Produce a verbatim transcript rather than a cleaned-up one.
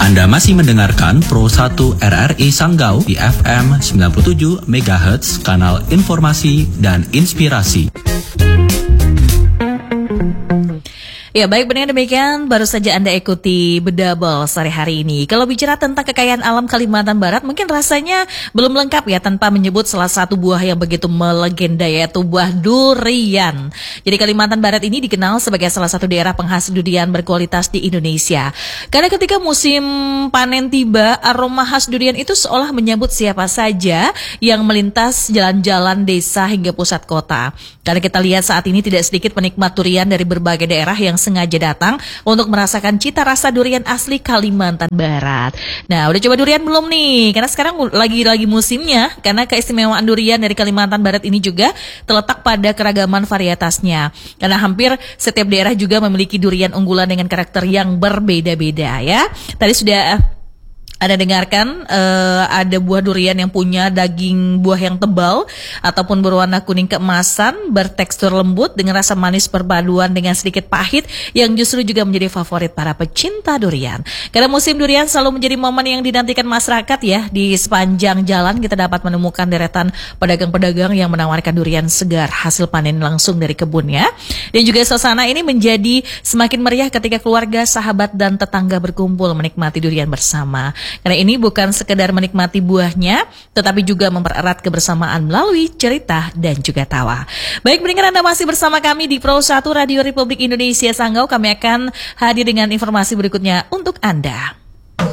Anda masih mendengarkan Pro satu R R I Sanggau di F M sembilan puluh tujuh megahertz, kanal informasi dan inspirasi. Ya baik, benar demikian baru saja Anda ikuti Bedabel sore hari ini. Kalau bicara tentang kekayaan alam Kalimantan Barat, mungkin rasanya belum lengkap ya tanpa menyebut salah satu buah yang begitu melegenda, yaitu buah durian. Jadi Kalimantan Barat ini dikenal sebagai salah satu daerah penghasil durian berkualitas di Indonesia. Karena ketika musim panen tiba, aroma khas durian itu seolah menyambut siapa saja yang melintas jalan-jalan desa hingga pusat kota. Karena kita lihat saat ini tidak sedikit penikmat durian dari berbagai daerah yang sengaja datang untuk merasakan cita rasa durian asli Kalimantan Barat. Nah, udah coba durian belum nih? Karena sekarang lagi-lagi musimnya, karena keistimewaan durian dari Kalimantan Barat ini juga terletak pada keragaman varietasnya. Karena hampir setiap daerah juga memiliki durian unggulan dengan karakter yang berbeda-beda ya. Tadi sudah Anda dengarkan uh, ada buah durian yang punya daging buah yang tebal ataupun berwarna kuning keemasan, bertekstur lembut dengan rasa manis perpaduan dengan sedikit pahit yang justru juga menjadi favorit para pecinta durian. Karena musim durian selalu menjadi momen yang dinantikan masyarakat ya. Di sepanjang jalan kita dapat menemukan deretan pedagang-pedagang yang menawarkan durian segar hasil panen langsung dari kebunnya. Dan juga suasana ini menjadi semakin meriah ketika keluarga, sahabat, dan tetangga berkumpul menikmati durian bersama. Karena ini bukan sekedar menikmati buahnya, tetapi juga mempererat kebersamaan melalui cerita dan juga tawa. Baik, pendengar, Anda masih bersama kami di Pro satu Radio Republik Indonesia Sanggau. Kami akan hadir dengan informasi berikutnya untuk Anda.